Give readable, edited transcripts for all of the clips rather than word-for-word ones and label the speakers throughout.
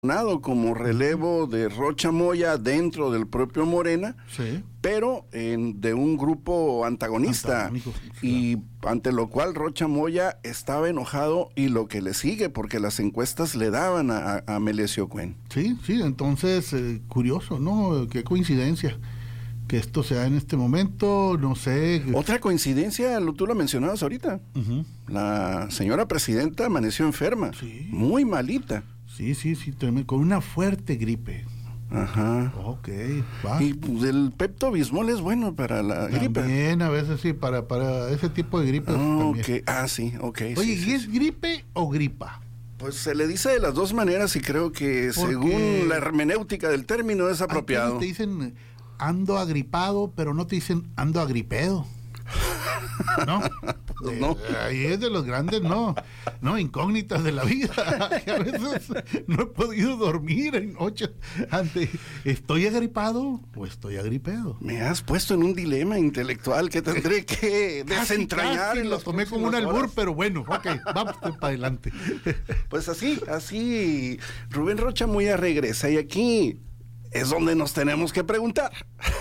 Speaker 1: como relevo de Rocha Moya dentro del propio Morena,
Speaker 2: sí,
Speaker 1: pero de un grupo antagonista, y ante lo cual Rocha Moya estaba enojado y lo que le sigue, porque las encuestas le daban a Melesio Cuen.
Speaker 2: Sí, entonces, curioso, ¿no? Qué coincidencia que esto sea en este momento, no sé.
Speaker 1: Otra coincidencia, tú lo mencionabas ahorita, la señora presidenta amaneció enferma,
Speaker 2: sí,
Speaker 1: muy malita.
Speaker 2: Sí, con una fuerte gripe.
Speaker 1: Ajá.
Speaker 2: Ok, va.
Speaker 1: Y pues, el Pepto-Bismol es bueno para la gripe.
Speaker 2: También, a veces sí, para ese tipo de gripe.
Speaker 1: Okay. Sí, ok.
Speaker 2: Oye,
Speaker 1: sí,
Speaker 2: ¿y es gripe o gripa?
Speaker 1: Pues se le dice de las dos maneras y creo que según la hermenéutica del término es apropiado.
Speaker 2: Te dicen ando agripado, pero no te dicen ando agripedo. ¿No?
Speaker 1: No.
Speaker 2: Ahí es de los grandes, no, incógnitas de la vida. A veces no he podido dormir en noches ¿estoy agripado o estoy agripedo?
Speaker 1: Me has puesto en un dilema intelectual que tendré que desentrañar.
Speaker 2: Casi lo tomé como un albur, pero bueno, ok, vamos para adelante.
Speaker 1: Pues así, Rubén Rocha Moya regresa y aquí es donde nos tenemos que preguntar.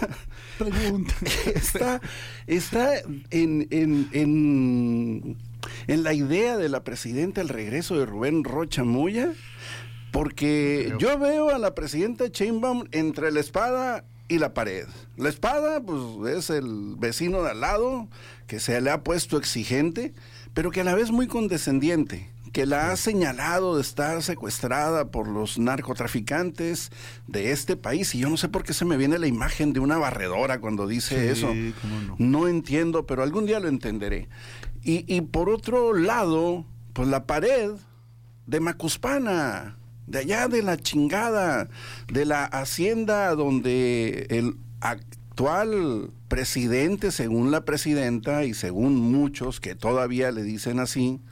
Speaker 1: Está en la idea de la presidenta el regreso de Rubén Rocha Moya, porque yo veo a la presidenta Sheinbaum entre la espada y la pared. La espada, pues, es el vecino de al lado, que se le ha puesto exigente, pero que a la vez muy condescendiente, que la ha señalado de estar secuestrada por los narcotraficantes de este país, y yo no sé por qué se me viene la imagen de una barredora cuando dice eso.
Speaker 2: ¿Cómo no?
Speaker 1: No entiendo, pero algún día lo entenderé. Y por otro lado, pues la pared de Macuspana, de allá de la chingada, de la hacienda donde el actual presidente, según la presidenta y según muchos que todavía le dicen así,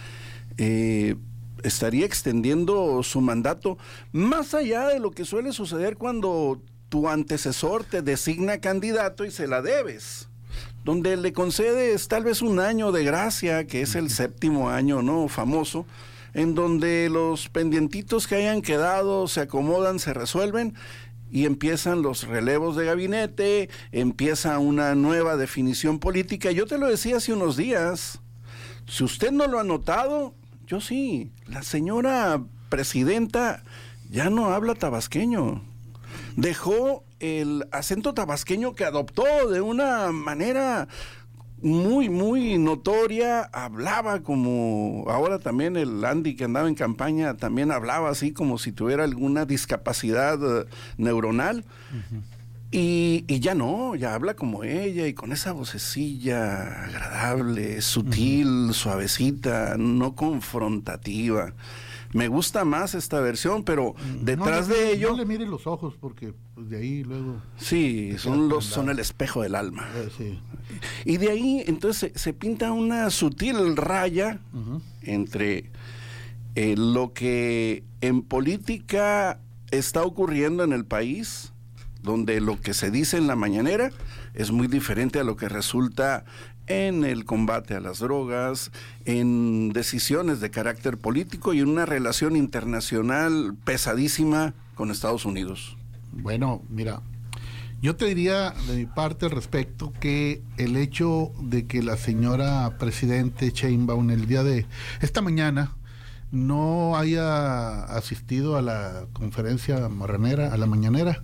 Speaker 1: estaría extendiendo su mandato más allá de lo que suele suceder cuando tu antecesor te designa candidato y se la debes, donde le concedes tal vez un año de gracia, que es el séptimo año, ¿no?, famoso, en donde los pendientitos que hayan quedado se acomodan, se resuelven y empiezan los relevos de gabinete, empieza una nueva definición política. Yo te lo decía hace unos días, si usted no lo ha notado, yo sí, la señora presidenta ya no habla tabasqueño. Dejó el acento tabasqueño que adoptó de una manera muy, muy notoria. Hablaba como, ahora también el Andy que andaba en campaña también hablaba así como si tuviera alguna discapacidad neuronal. Y ya no, ya habla como ella y con esa vocecilla agradable, sutil, suavecita, no confrontativa. Me gusta más esta versión, pero detrás de ello...
Speaker 2: No le mire los ojos porque pues, de ahí luego...
Speaker 1: Sí, son el espejo del alma.
Speaker 2: Sí.
Speaker 1: Y de ahí entonces se pinta una sutil raya entre lo que en política está ocurriendo en el país, donde lo que se dice en la mañanera es muy diferente a lo que resulta en el combate a las drogas, en decisiones de carácter político y en una relación internacional pesadísima con Estados Unidos.
Speaker 2: Bueno, mira, yo te diría de mi parte al respecto que el hecho de que la señora presidente Sheinbaum el día de esta mañana no haya asistido a la conferencia marranera, a la mañanera,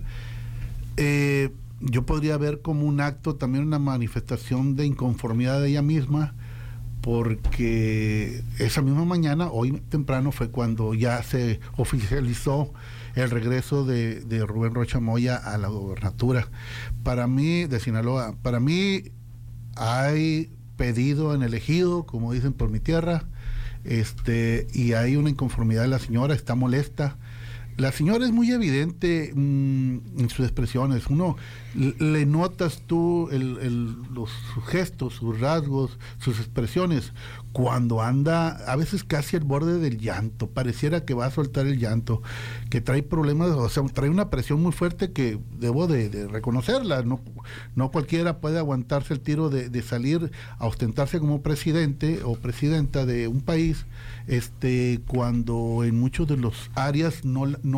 Speaker 2: yo podría ver como un acto, también una manifestación de inconformidad de ella misma, porque esa misma mañana, hoy temprano, fue cuando ya se oficializó el regreso de Rubén Rocha Moya a la gobernatura. Para mí, de Sinaloa, para mí hay pedido en el ejido, como dicen por mi tierra, y hay una inconformidad de la señora, está molesta. La señora es muy evidente en sus expresiones. Uno le notas tú sus gestos, sus rasgos, sus expresiones, cuando anda a veces casi al borde del llanto, pareciera que va a soltar el llanto, que trae problemas, o sea, trae una presión muy fuerte que debo de reconocerla. No cualquiera puede aguantarse el tiro de salir a ostentarse como presidente o presidenta de un país, cuando en muchos de los áreas no